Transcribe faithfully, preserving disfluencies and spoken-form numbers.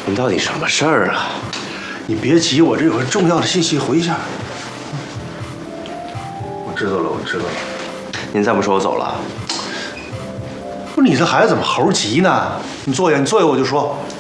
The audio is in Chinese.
您到底什么事儿啊？ 你别急，我这有个重要的信息，回一下。我知道了，我知道了。 您再不说，我走了。 不是你这孩子怎么猴急呢？你坐下，你坐下，我就说。